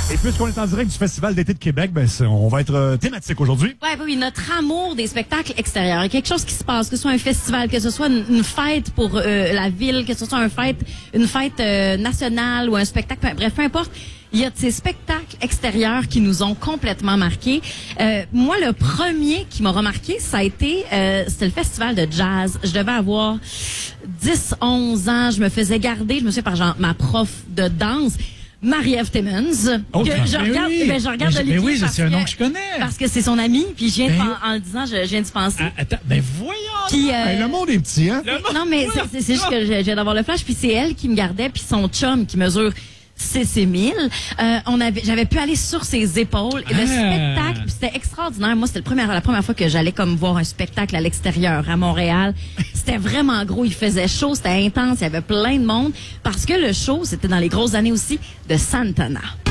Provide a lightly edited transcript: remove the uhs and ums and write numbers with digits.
Et puisqu'on est en direct du Festival d'été de Québec, ben on va être thématique aujourd'hui. Oui, notre amour des spectacles extérieurs. Il y a quelque chose qui se passe, que ce soit un festival, que ce soit une fête pour la ville, que ce soit une fête nationale ou un spectacle, bref, peu importe. Il y a de ces spectacles extérieurs qui nous ont complètement marqués. Moi, le premier qui m'a remarqué, ça a été, c'était le festival de jazz. Je devais avoir 10-11 ans. Je me faisais garder, je me souviens par ma prof de danse, Marie-Ève Timmons, que je regarde, je regarde de l'équipe. Oui, c'est un nom que je connais. Parce que c'est son ami, puis je viens en le disant, je viens d'y penser. Attends, voyons! Puis, le monde est petit, hein? Non, mais c'est juste que je viens d'avoir le flash, puis c'est elle qui me gardait, puis son chum qui mesure 6 000. J'avais pu aller sur ses épaules. Et le spectacle, c'était extraordinaire. Moi, c'était la première fois que j'allais comme voir un spectacle à l'extérieur, à Montréal. C'était vraiment gros. Il faisait chaud, c'était intense. Il y avait plein de monde. Parce que le show, c'était dans les grosses années aussi de Santana.